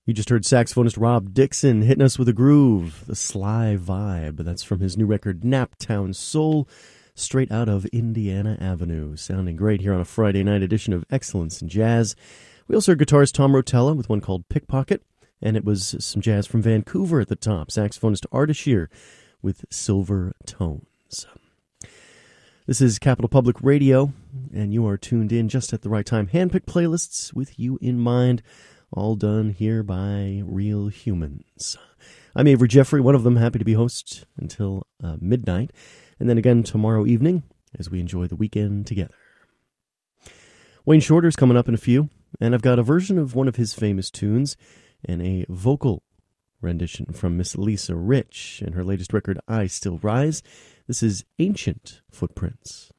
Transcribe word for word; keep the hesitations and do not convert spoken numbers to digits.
You just heard saxophonist Rob Dixon hitting us with a groove, the Sly Vibe. That's from his new record, Naptown Soul, straight out of Indiana Avenue. Sounding great here on a Friday night edition of Excellence in Jazz. We also heard guitarist Tom Rotella with one called Pickpocket, and it was some jazz from Vancouver at the top. Saxophonist Art Shear with Silver Tones. This is Capital Public Radio, and you are tuned in just at the right time. Handpicked playlists with you in mind, all done here by real humans. I'm Avery Jeffrey, one of them, happy to be host until uh, midnight, and then again tomorrow evening as we enjoy the weekend together. Wayne Shorter's coming up in a few, and I've got a version of one of his famous tunes and a vocal rendition from Miss Lisa Rich and her latest record, I Still Rise. This is Ancient Footprints.